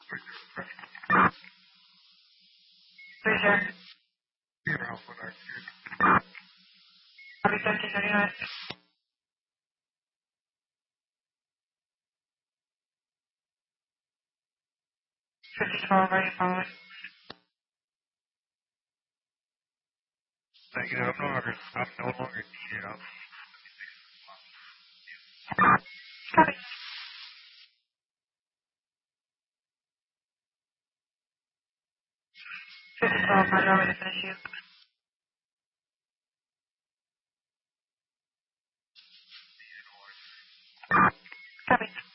Bridger. Here, Alpha 19. Copy 1339. 5012, ready following. Negative, I'm no longer needed. Copy. 5012, roger, I'm ready to finish you. Copy.